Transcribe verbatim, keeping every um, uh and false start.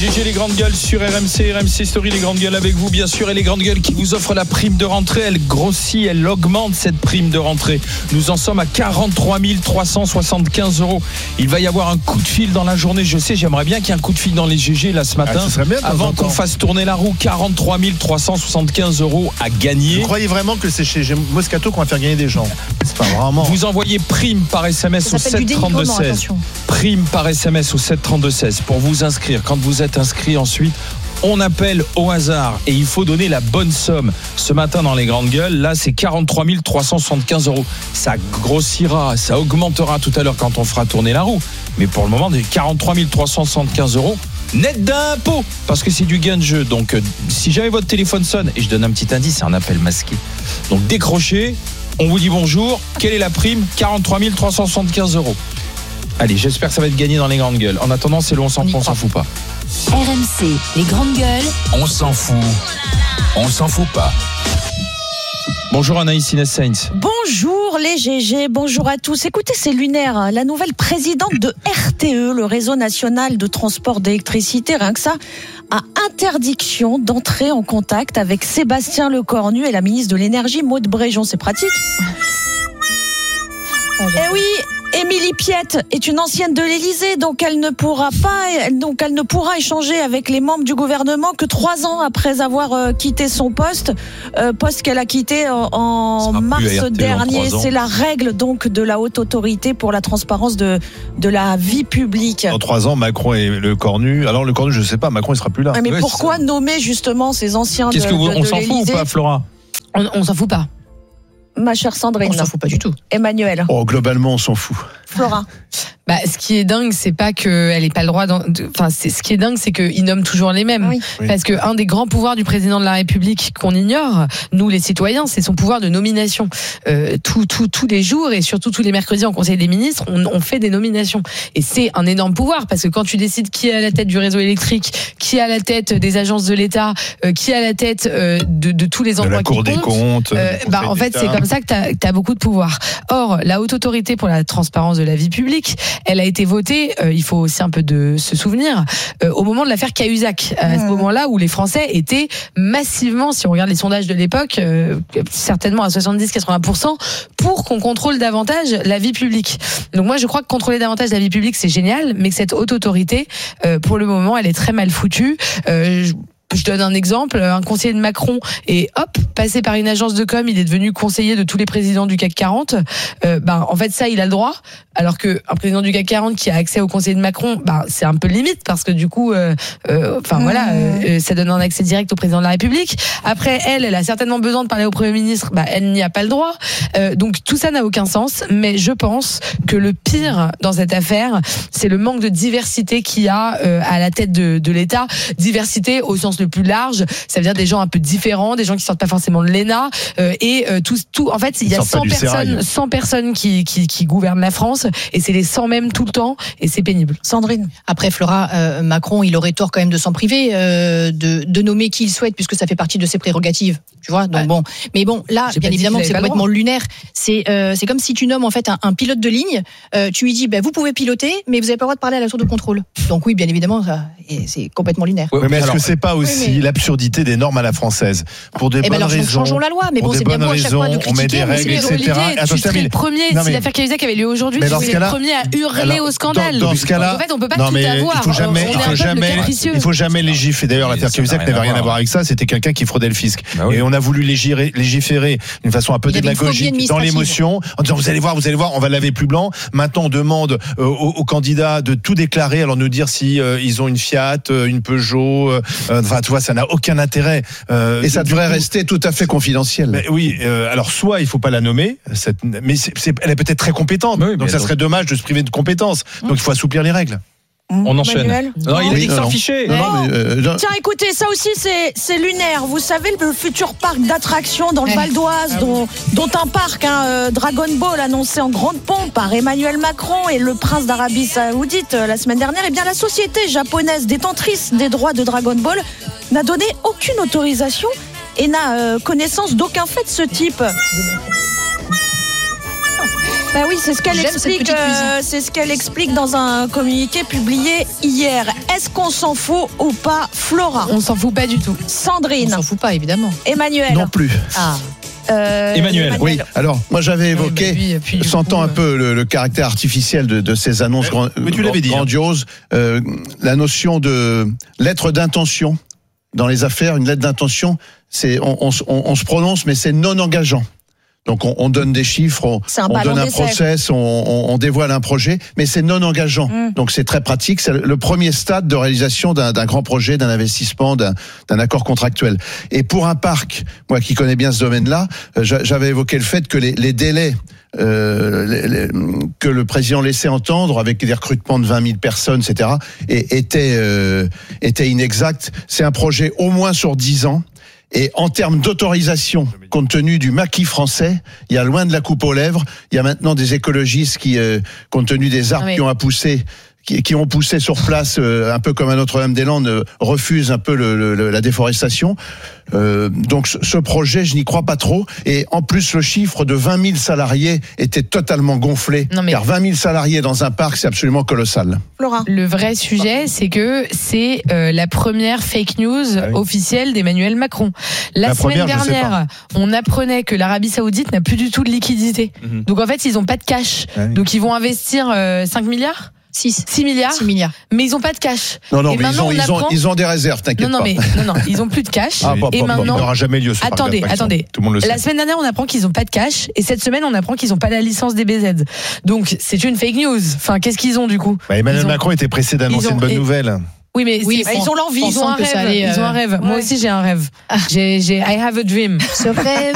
G G, les grandes gueules sur R M C, R M C Story, les grandes gueules avec vous bien sûr, et les grandes gueules qui vous offrent la prime de rentrée. Elle grossit, elle augmente cette prime de rentrée. Nous en sommes à quarante-trois mille trois cent soixante-quinze euros. Il va y avoir un coup de fil dans la journée. Je sais, j'aimerais bien qu'il y ait un coup de fil dans les G G là ce matin, ah, bien, avant qu'on fasse tourner la roue. Quarante-trois mille trois cent soixante-quinze euros à gagner. Vous croyez vraiment que c'est chez Moscato qu'on va faire gagner des gens? C'est pas vraiment. Vous envoyez prime par S M S au sept trente-deux seize. Prime par S M S au sept trente-deux seize pour vous inscrire. Quand vous êtes inscrit, ensuite on appelle au hasard et il faut donner la bonne somme. Ce matin dans les grandes gueules, là c'est quarante-trois mille trois cent soixante-quinze euros. Ça grossira, ça augmentera tout à l'heure quand on fera tourner la roue. Mais pour le moment, quarante-trois mille trois cent soixante-quinze euros net d'impôt, parce que c'est du gain de jeu. Donc euh, si jamais votre téléphone sonne, et je donne un petit indice, c'est un appel masqué. Donc décrochez, on vous dit bonjour, quelle est la prime? Quarante-trois mille trois cent soixante-quinze euros. Allez, j'espère que ça va être gagné dans les grandes gueules. En attendant, c'est le on s'en fout, on s'en fout pas. R M C, les grandes gueules. On s'en fout. On s'en fout pas. Bonjour Anaïs Inès Sainz. Bonjour les G G, bonjour à tous. Écoutez, c'est lunaire. La nouvelle présidente de R T E, le réseau national de transport d'électricité, rien que ça, a interdiction d'entrer en contact avec Sébastien Lecornu et la ministre de l'énergie Maud Bréjon. C'est pratique. Eh oui, Émilie Piette est une ancienne de l'Élysée, donc elle ne pourra pas, donc elle ne pourra échanger avec les membres du gouvernement que trois ans après avoir euh, quitté son poste, euh, poste qu'elle a quitté en, en mars dernier. C'est la règle donc de la haute autorité pour la transparence de de la vie publique. Dans trois ans, Macron et Lecornu. Alors Lecornu, je sais pas, Macron il sera plus là. Mais ouais, pourquoi nommer justement ces anciens Qu'est-ce de, que vous, de, on de s'en l'Élysée? fout ou pas, Flora? On, on s'en fout pas. Ma chère Sandrine. On s'en fout pas du tout. Emmanuel. Oh, globalement, on s'en fout. Flora. Bah, ce qui est dingue, c'est pas qu'elle ait pas le droit. Enfin, c'est ce qui est dingue, c'est qu'ils nomment toujours les mêmes. Oui. Parce que un des grands pouvoirs du président de la République qu'on ignore, nous les citoyens, c'est son pouvoir de nomination. Euh, tout, tout, tous les jours et surtout tous les mercredis en Conseil des ministres, on, on fait des nominations. Et c'est un énorme pouvoir parce que quand tu décides qui est à la tête du réseau électrique, qui est à la tête des agences de l'État, euh, qui est à la tête euh, de, de tous les emplois de la Cour qui des comptent, comptes. euh, bah en fait, c'est comme ça que tu as beaucoup de pouvoir. Or, la haute autorité pour la transparence de la vie publique, elle a été votée, euh, il faut aussi un peu de se souvenir, euh, au moment de l'affaire Cahuzac, à ce moment-là où les Français étaient massivement, si on regarde les sondages de l'époque, euh, certainement à soixante-dix à quatre-vingts pour cent, pour qu'on contrôle davantage la vie publique. Donc moi, je crois que contrôler davantage la vie publique, c'est génial, mais que cette haute autorité, euh, pour le moment, elle est très mal foutue. Euh, je, Je donne un exemple, un conseiller de Macron est hop, passé par une agence de com, il est devenu conseiller de tous les présidents du C A C quarante. Euh, ben, en fait, ça, il a le droit. Alors que un président du C A C quarante qui a accès au conseiller de Macron, ben, c'est un peu limite parce que du coup, euh, euh, enfin mmh. voilà, euh, ça donne un accès direct au président de la République. Après, elle, elle a certainement besoin de parler au Premier ministre, ben, elle n'y a pas le droit. Euh, donc tout ça n'a aucun sens. Mais je pense que le pire dans cette affaire, c'est le manque de diversité qu'il y a euh, à la tête de, de l'État. Diversité au sens le plus large, ça veut dire des gens un peu différents, des gens qui sortent pas forcément de l'E N A euh, et euh, tout, tout. En fait, il y a cent personnes, cent personnes qui, qui, qui gouvernent la France et c'est les cent mêmes tout le temps et c'est pénible. Sandrine. Après Flora, euh, Macron, il aurait tort quand même de s'en priver, euh, de, de nommer qui il souhaite puisque ça fait partie de ses prérogatives. Tu vois, donc ouais. bon. Mais bon, là, J'ai bien évidemment, que c'est complètement lunaire. C'est, euh, c'est comme si tu nommes en fait un, un pilote de ligne. Euh, tu lui dis, ben, vous pouvez piloter, mais vous n'avez pas le droit de parler à la tour de contrôle. Donc oui, bien évidemment, ça, et c'est complètement lunaire. Ouais, mais est-ce alors, que c'est pas aussi oui, mais... l'absurdité des normes à la française pour des eh bonnes ben alors, raisons? Changeons la loi, mais bon, c'est bien beau à chaque fois de critiquer. On met des règles, et cetera. Attends, tu serais le premier, non, mais... si l'affaire Cahuzac avait lieu aujourd'hui, tu serais le premier à hurler alors, au scandale. Dans, dans ce cas-là, en fait, on peut pas non, tout mais avoir. Il faut jamais, il faut jamais, il faut jamais légiférer. D'ailleurs, l'affaire Cahuzac n'avait rien à voir avec ça. C'était quelqu'un qui fraudait le fisc. Et on a voulu légiférer d'une façon un peu démagogique dans l'émotion, en disant vous allez voir, vous allez voir, on va laver plus blanc. Maintenant, on demande aux, aux candidats de tout déclarer, alors nous dire si euh, ils ont une Fiat, une Peugeot. Euh, enfin, tu vois, ça n'a aucun intérêt. Euh, Et ça devrait coup, rester tout à fait confidentiel. Mais oui. Euh, alors, soit il faut pas la nommer, cette, mais c'est, c'est, elle est peut-être très compétente. Oui, donc ça serait dommage de se priver de compétences. Donc il faut assouplir les règles. On enchaîne. Manuel. Non, il a dit que s'en fichait. Non, non, mais euh, Tiens, écoutez, ça aussi c'est, c'est lunaire. Vous savez, le futur parc d'attractions dans le Val d'Oise, dont, dont un parc, hein, euh, Dragon Ball, annoncé en grande pompe par Emmanuel Macron et le prince d'Arabie Saoudite euh, la semaine dernière, eh bien la société japonaise détentrice des droits de Dragon Ball n'a donné aucune autorisation et n'a euh, connaissance d'aucun fait de ce type. Bah oui, c'est ce qu'elle explique. Euh, c'est ce qu'elle explique dans un communiqué publié hier. Est-ce qu'on s'en fout ou pas, Flora? On s'en fout pas du tout. Sandrine? On s'en fout pas, évidemment. Emmanuel? Non plus. Ah. Euh, Emmanuel. Oui, alors moi j'avais évoqué, oui, bah, puis, sentant coup, un peu le, le caractère artificiel de, de ces annonces grand, mais tu l'avais dit, grandioses, euh, la notion de lettre d'intention dans les affaires, une lettre d'intention, c'est on, on, on, on se prononce, mais c'est non engageant. Donc on, on donne des chiffres, on, un on donne un d'essai. process, on, on, on dévoile un projet, mais c'est non engageant. Mmh. Donc c'est très pratique. C'est le premier stade de réalisation d'un, d'un grand projet, d'un investissement, d'un, d'un accord contractuel. Et pour un parc, moi qui connais bien ce domaine-là, j'avais évoqué le fait que les, les délais euh, les, les, que le président laissait entendre avec des recrutements de vingt mille personnes, et cetera, et, étaient euh, étaient inexacts. C'est un projet au moins sur dix ans. Et en termes d'autorisation, compte tenu du maquis français, il y a loin de la coupe aux lèvres. Il y a maintenant des écologistes qui, euh, compte tenu des arbres ah oui. qui ont à pousser, qui, qui ont poussé sur place, euh, un peu comme à Notre-Dame-des-Landes, euh, refusent un peu le, le, la déforestation. Euh, donc ce projet, je n'y crois pas trop. Et en plus, le chiffre de vingt mille salariés était totalement gonflé. Non mais... Car vingt mille salariés dans un parc, c'est absolument colossal. Flora. Le vrai sujet, c'est que c'est euh, la première fake news ah oui. officielle d'Emmanuel Macron. La, la semaine première, dernière, on apprenait que l'Arabie Saoudite n'a plus du tout de liquidité. Mm-hmm. Donc en fait, ils n'ont pas de cash. Ah oui. Donc ils vont investir euh, cinq milliards six milliards. six milliards. Mais ils ont pas de cash. Non, non, et mais ils ont, ils, apprend... ont, ils ont des réserves, t'inquiète non, non, pas. Mais, non, non, ils ont plus de cash. Ah, et pas, maintenant. Il n'aura jamais lieu ce Attendez, attendez. Tout le monde le sait. La semaine dernière, on apprend qu'ils ont pas de cash. Et cette semaine, on apprend qu'ils ont pas la licence des B Z. Donc, c'est une fake news. Enfin, qu'est-ce qu'ils ont, du coup? Bah, Emmanuel ont... Macron était pressé d'annoncer ont... une bonne et... nouvelle. Oui, mais oui, bah, ils ont l'envie. Ils ont un rêve. Allait, euh... Ils ont un rêve. Ouais. Moi aussi, j'ai un rêve. J'ai, j'ai, I have a dream. Ce rêve